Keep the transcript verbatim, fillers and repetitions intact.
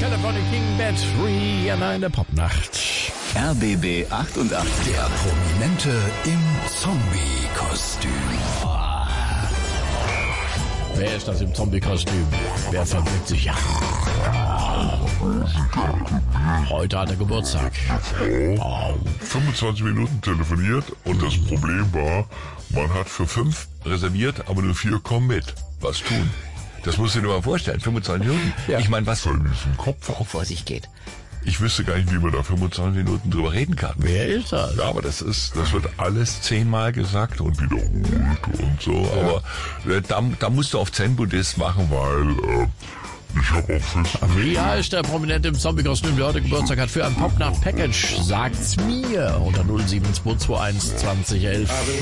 Telephonic King Bad Rihanna in der Popnacht. R B B achtundachtzig. Der Prominente im Zombie-Kostüm. Wer ist das im Zombie-Kostüm? Wer verbirgt sich? Ja. Heute hat er Geburtstag. Oh, fünfundzwanzig Minuten telefoniert und das Problem war, man hat für fünf reserviert, aber nur vier kommen mit. Was tun? Das musst du dir mal vorstellen, fünfundzwanzig Minuten. Ja. Ich meine, was Für diesen Kopf auch vor sich geht. Ich wüsste gar nicht, wie man da fünfundzwanzig Minuten drüber reden kann. Wer ist das? Ja, aber das ist, das wird alles zehnmal gesagt und wiederholt und so. Ja. Aber äh, da, da musst du auf Zen-Buddhist machen, weil äh, ich habe auch fest. Wie heißt der Prominente im Zombie-Kostüm, der heute Geburtstag hat, für ein Popnacht-Package? Sagt's mir unter null sieben zwei zwei eins zwanzig elf.